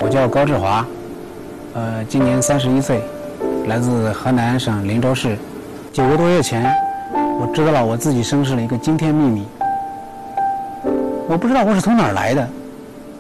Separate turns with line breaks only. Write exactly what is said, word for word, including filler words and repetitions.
我叫高志华，呃，今年三十一岁，来自河南省灵州市。九个多月前，我知道了我自己身世了一个惊天秘密。我不知道我是从哪儿来的，